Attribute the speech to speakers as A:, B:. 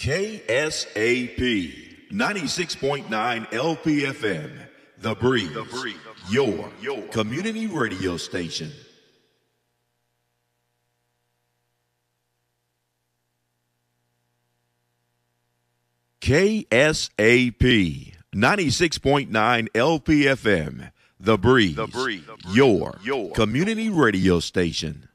A: KSAP 96.9 LPFM, The Breeze, your community radio station. KSAP 96.9 LPFM, The Breeze, your community radio station.